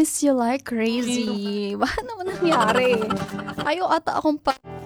miss you like crazy. Bakit naman nangyari? Ayaw ata akong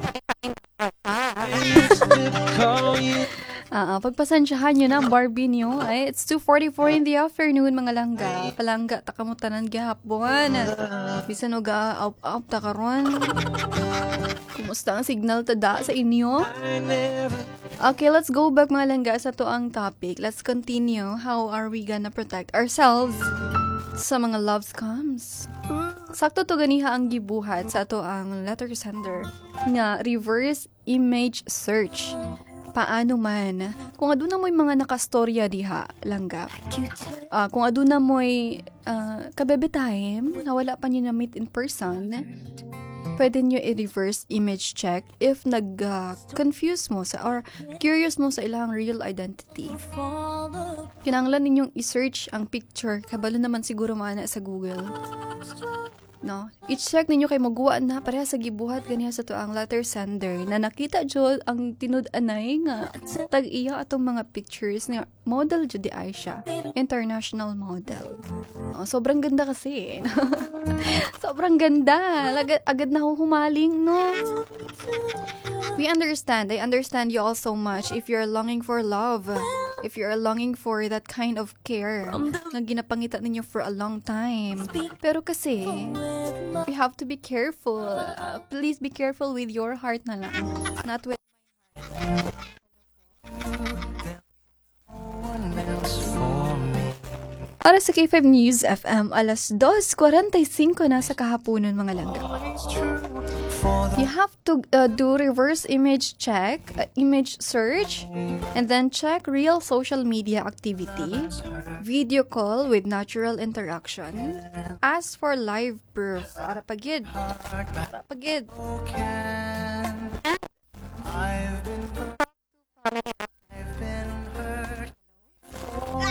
pagpasensyahan nyo na ang Barbie nyo. Ay, it's 2:44 in the afternoon, mga langga. Palangga, takamutanan gihapon. Bisan o ga-up takaron. Kumusta ang signal tada sa inyo? Okay, let's go back, mga langga, sa to ang topic. Let's continue. How are we gonna protect ourselves sa mga love scams? Sakto to ganiha ang gibuhat sa to ang letter sender nga reverse image search. Paano man? Kung aduna mo'y mga nakastorya diha, langga. Kung aduna mo'y kabebe time, na wala pa niyo na meet in person, pwede nyo i-reverse image check if nag-confuse mo or curious mo sa ilang real identity. Kinanglan ninyong i-search ang picture, kabalo naman siguro maana sa Google. No? I-check ninyo kay magawa na pareha sa gibuhat ganiha sa to ang letter sender na nakita jud ang tinud-anay nga tag-iya atong mga pictures nga model jud di ay siya, international model. Sobrang ganda kasi. Sobrang ganda. Agad na humaling, no? I understand you all so much if you're longing for love, if you're longing for that kind of care na ginapangita ninyo for a long time. Pero kasi we have to be careful. Please be careful with your heart na lang. Not with my heart. Para sa K5 News FM, alas 2:45 na sa kahaponan, mga langga. You have to do reverse image check, image search, and then check real social media activity, video call with natural interaction, ask for live proof. Para pagid.